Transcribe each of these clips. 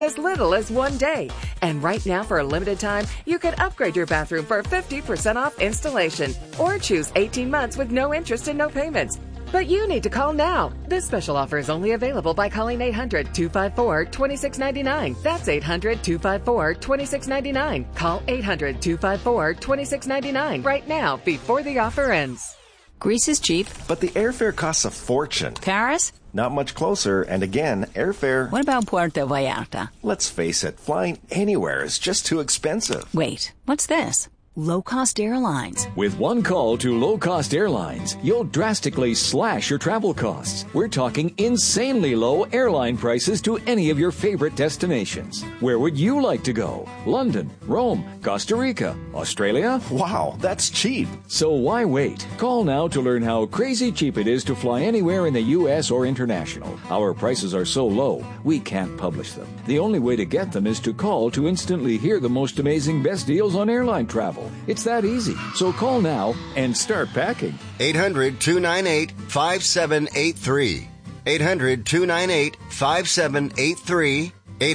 as little as one day. And right now, for a limited time, you can upgrade your bathroom for 50% off installation or choose 18 months with no interest and no payments. But you need to call now. This special offer is only available by calling 800-254-2699. That's 800-254-2699. Call 800-254-2699 right now before the offer ends. Greece is cheap. But the airfare costs a fortune. Paris? Not much closer, and again, airfare... What about Puerto Vallarta? Let's face it, flying anywhere is just too expensive. Wait, what's this? Low-cost airlines. With one call to low-cost airlines, you'll drastically slash your travel costs. We're talking insanely low airline prices to any of your favorite destinations. Where would you like to go? London, Rome, Costa Rica, Australia? Wow, that's cheap. So why wait? Call now to learn how crazy cheap it is to fly anywhere in the U.S. or international. Our prices are so low, we can't publish them. The only way to get them is to call to instantly hear the most amazing best deals on airline travel. It's that easy. So call now and start packing. 800-298-5783. 800-298-5783.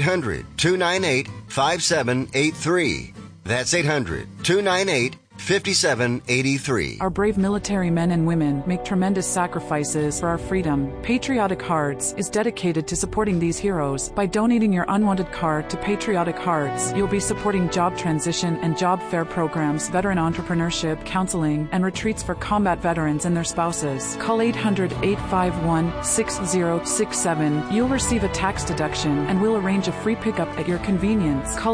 800-298-5783. That's 800-298-5783. Our brave military men and women make tremendous sacrifices for our freedom. Patriotic Hearts is dedicated to supporting these heroes. By donating your unwanted card to Patriotic Hearts, you'll be supporting job transition and job fair programs, veteran entrepreneurship, counseling, and retreats for combat veterans and their spouses. Call 800-851-6067. You'll receive a tax deduction, and we'll arrange a free pickup at your convenience. Call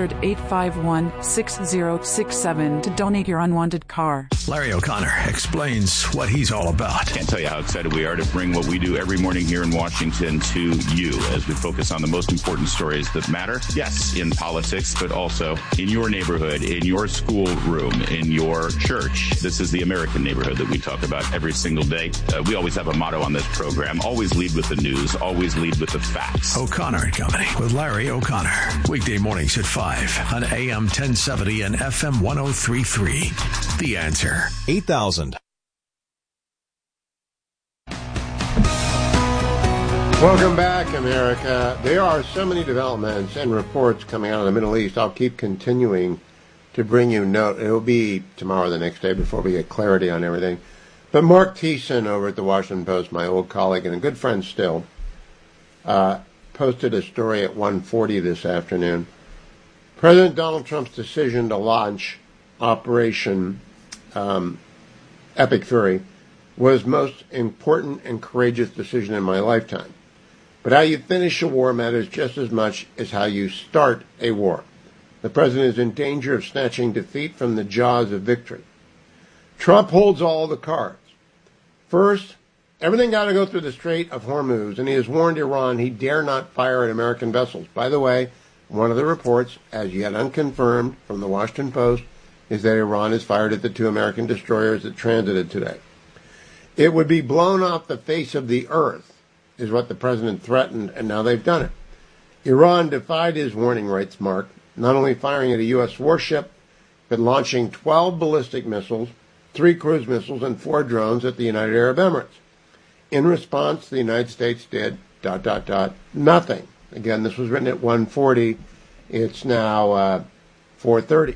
800-851-6067 to donate your unwanted car. Larry O'Connor explains what he's all about. Can't tell you how excited we are to bring what we do every morning here in Washington to you as we focus on the most important stories that matter. Yes, in politics, but also in your neighborhood, in your school room, in your church. This is the American neighborhood that we talk about every single day. We always have a motto on this program. Always lead with the news. Always lead with the facts. O'Connor and Company with Larry O'Connor. Weekday mornings at 5 on AM 1070 and FM 103.3. The Answer. 8,000. Welcome back, America. There are so many developments and reports coming out of the Middle East. I'll keep continuing to bring you note. It will be tomorrow or the next day before we get clarity on everything. But Mark Thiessen over at the Washington Post, my old colleague and a good friend still, posted a story at 1:40 this afternoon. President Donald Trump's decision to launch Operation Epic Fury was most important and courageous decision in my lifetime. But how you finish a war matters just as much as how you start a war. The president is in danger of snatching defeat from the jaws of victory. Trump holds all the cards. First, everything got to go through the Strait of Hormuz, and he has warned Iran he dare not fire at American vessels. By the way, one of the reports, as yet unconfirmed, from the Washington Post, is that Iran has fired at the 2 American destroyers that transited today. It would be blown off the face of the earth, is what the president threatened, and now they've done it. Iran defied his warning, writes Mark, not only firing at a U.S. warship, but launching 12 ballistic missiles, 3 cruise missiles, and 4 drones at the United Arab Emirates. In response, the United States did, ... nothing. Again, this was written at 1:40. It's now 4:30.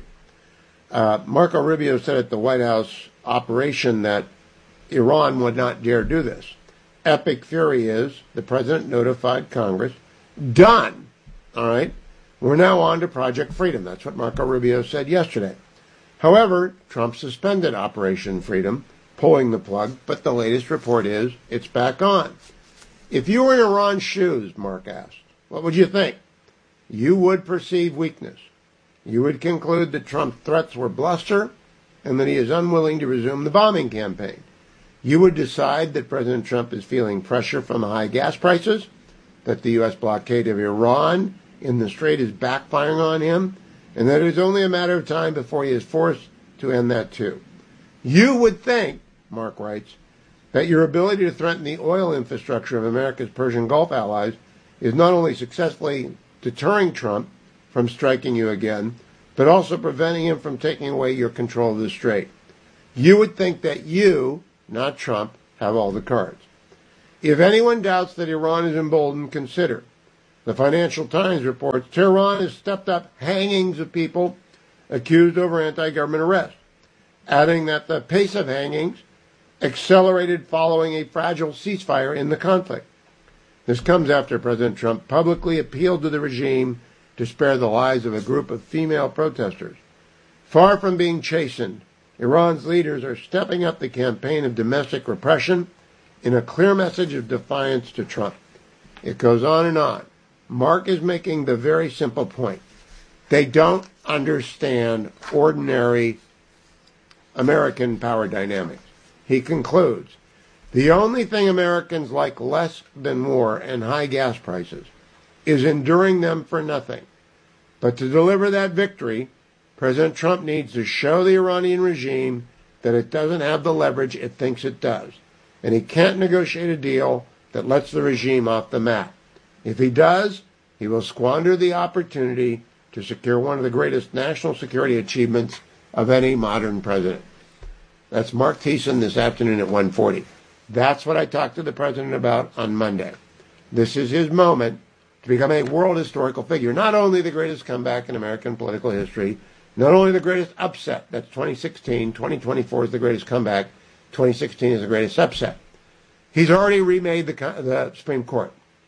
Marco Rubio said at the White House operation that Iran would not dare do this. Epic Fury is, the president notified Congress, done. All right? We're now on to Project Freedom. That's what Marco Rubio said yesterday. However, Trump suspended Operation Freedom, pulling the plug, but the latest report is it's back on. If you were in Iran's shoes, Mark asked, what would you think? You would perceive weakness. You would conclude that Trump's threats were bluster and that he is unwilling to resume the bombing campaign. You would decide that President Trump is feeling pressure from the high gas prices, that the U.S. blockade of Iran in the Strait is backfiring on him, and that it is only a matter of time before he is forced to end that too. You would think, Mark writes, that your ability to threaten the oil infrastructure of America's Persian Gulf allies is not only successfully deterring Trump from striking you again, but also preventing him from taking away your control of the Strait. You would think that you, not Trump, have all the cards. If anyone doubts that Iran is emboldened, consider The Financial Times reports Tehran has stepped up hangings of people accused over anti-government arrest, adding that the pace of hangings accelerated following a fragile ceasefire in the conflict. This comes after President Trump publicly appealed to the regime to spare the lives of a group of female protesters. Far from being chastened, Iran's leaders are stepping up the campaign of domestic repression in a clear message of defiance to Trump. It goes on and on. Mark is making the very simple point. They don't understand ordinary American power dynamics. He concludes, the only thing Americans like less than war and high gas prices is enduring them for nothing. But to deliver that victory, President Trump needs to show the Iranian regime that it doesn't have the leverage it thinks it does. And he can't negotiate a deal that lets the regime off the mat. If he does, he will squander the opportunity to secure one of the greatest national security achievements of any modern president. That's Mark Thiessen this afternoon at 1:40. That's what I talked to the president about on Monday. This is his moment to become a world historical figure. Not only the greatest comeback in American political history, not only the greatest upset, that's 2016, 2024 is the greatest comeback, 2016 is the greatest upset. He's already remade the Supreme Court,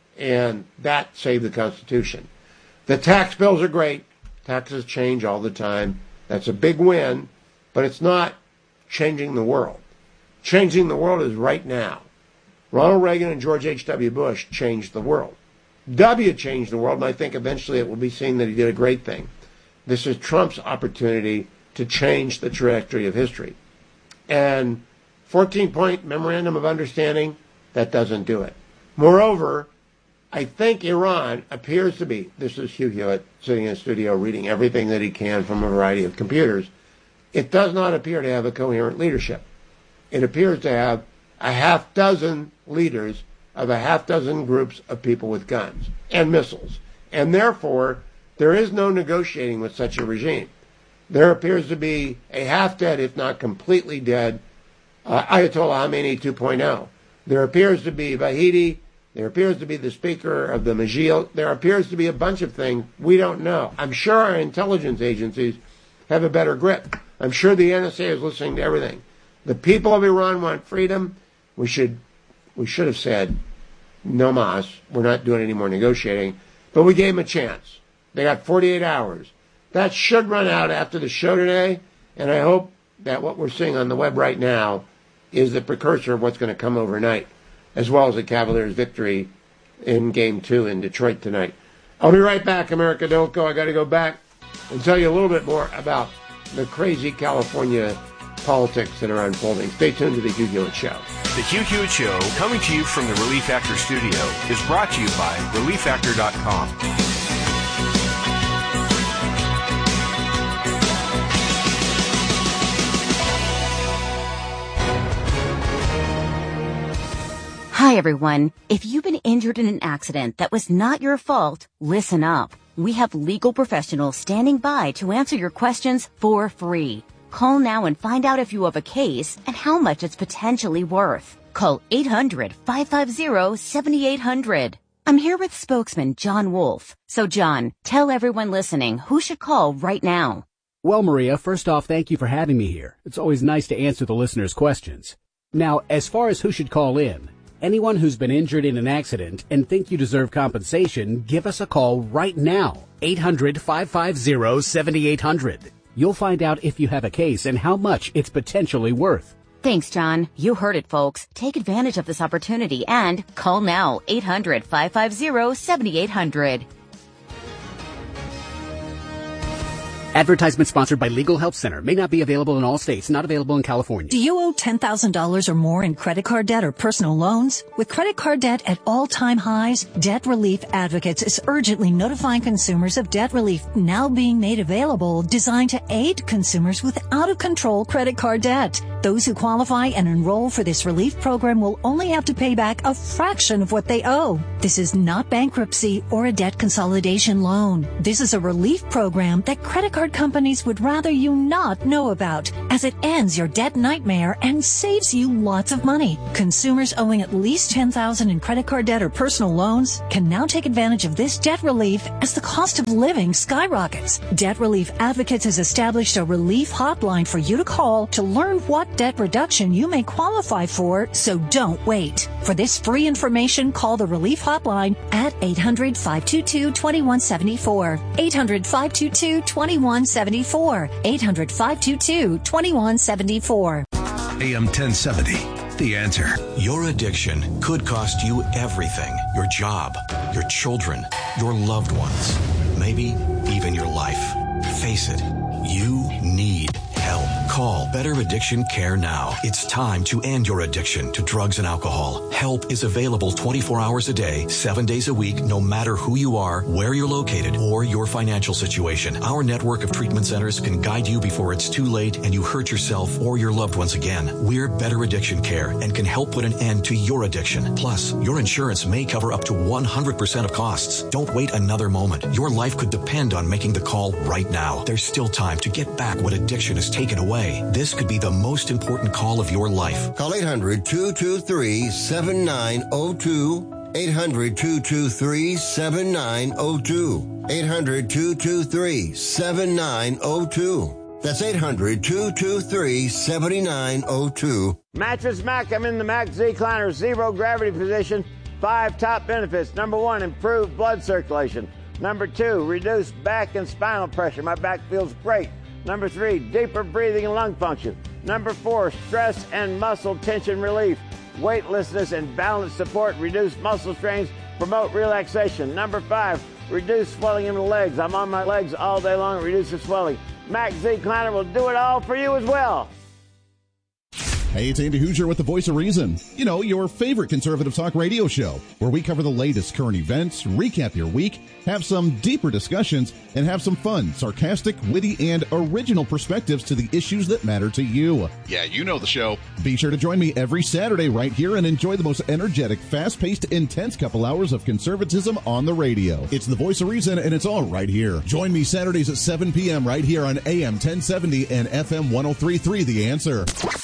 and that saved the Constitution. The tax bills are great. Taxes change all the time. That's a big win, but it's not changing the world. Changing the world is right now. Ronald Reagan and George H.W. Bush changed the world. W changed the world, and I think eventually it will be seen that he did a great thing. This is Trump's opportunity to change the trajectory of history. And 14-point memorandum of understanding, that doesn't do it. Moreover, I think Iran appears to be, this is Hugh Hewitt sitting in a studio reading everything that he can from a variety of computers, it does not appear to have a coherent leadership. It appears to have a half dozen leaders of a half dozen groups of people with guns and missiles. And therefore, there is no negotiating with such a regime. There appears to be a half-dead, if not completely dead, Ayatollah Khamenei 2.0. There appears to be Vahidi. There appears to be the speaker of the Majil. There appears to be a bunch of things we don't know. I'm sure our intelligence agencies have a better grip. I'm sure the NSA is listening to everything. The people of Iran want freedom. We should have said, no mas, we're not doing any more negotiating. But we gave them a chance. They got 48 hours. That should run out after the show today, and I hope that what we're seeing on the web right now is the precursor of what's going to come overnight, as well as the Cavaliers' victory in Game 2 in Detroit tonight. I'll be right back, America. Don't go. I got to go back and tell you a little bit more about the crazy California politics that are unfolding. Stay tuned to the Hugh Hewitt Show. The Hugh Hewitt Show, coming to you from the Relief Factor studio, is brought to you by ReliefFactor.com. Hi, everyone. If you've been injured in an accident that was not your fault, listen up. We have legal professionals standing by to answer your questions for free. Call now and find out if you have a case and how much it's potentially worth. Call 800-550-7800. I'm here with spokesman John Wolf. So, John, tell everyone listening who should call right now. Well, Maria, first off, thank you for having me here. It's always nice to answer the listeners' questions. Now, as far as who should call in, anyone who's been injured in an accident and think you deserve compensation, give us a call right now. 800-550-7800. You'll find out if you have a case and how much it's potentially worth. Thanks, John. You heard it, folks. Take advantage of this opportunity and call now. 800-550-7800. Advertisement sponsored by Legal Help Center. May not be available in all states. Not available in California. Do you owe $10,000 or more in credit card debt or personal loans? With credit card debt at all-time highs, Debt Relief Advocates is urgently notifying consumers of debt relief now being made available, designed to aid consumers with out-of-control credit card debt. Those who qualify and enroll for this relief program will only have to pay back a fraction of what they owe. This is not bankruptcy or a debt consolidation loan. This is a relief program that credit card companies would rather you not know about, as it ends your debt nightmare and saves you lots of money. Consumers owing at least $10,000 in credit card debt or personal loans can now take advantage of this debt relief as the cost of living skyrockets. Debt Relief Advocates has established a relief hotline for you to call to learn what debt reduction you may qualify for, so don't wait. For this free information, call the Relief Hotline at 800-522-2174. 800-522-2174. 800-522-2174. AM 1070. The Answer. Your addiction could cost you everything. Your job, your children, your loved ones, maybe even your life. Face it, you need help. Call Better Addiction Care now. It's time to end your addiction to drugs and alcohol. Help is available 24 hours a day, 7 days a week, no matter who you are, where you're located, or your financial situation. Our network of treatment centers can guide you before it's too late and you hurt yourself or your loved ones again. We're Better Addiction Care and can help put an end to your addiction. Plus, your insurance may cover up to 100% of costs. Don't wait another moment. Your life could depend on making the call right now. There's still time to get back what addiction has taken away. This could be the most important call of your life. Call 800-223-7902. 800-223-7902. 800-223-7902. That's 800-223-7902. Mattress Mac, I'm in the Mac Z-Cliner zero gravity position. 5 top benefits. Number 1, improved blood circulation. Number 2, reduced back and spinal pressure. My back feels great. Number 3, deeper breathing and lung function. Number 4, stress and muscle tension relief. Weightlessness and balance support, reduce muscle strains, promote relaxation. Number 5, reduce swelling in the legs. I'm on my legs all day long, it reduces swelling. Mac Z-Cliner will do it all for you as well. Hey, it's Andy Hoosier with the Voice of Reason. You know, your favorite conservative talk radio show, where we cover the latest current events, recap your week, have some deeper discussions, and have some fun, sarcastic, witty, and original perspectives to the issues that matter to you. Yeah, you know the show. Be sure to join me every Saturday right here and enjoy the most energetic, fast-paced, intense couple hours of conservatism on the radio. It's the Voice of Reason, and it's all right here. Join me Saturdays at 7 p.m. right here on AM 1070 and FM 103.3 The Answer.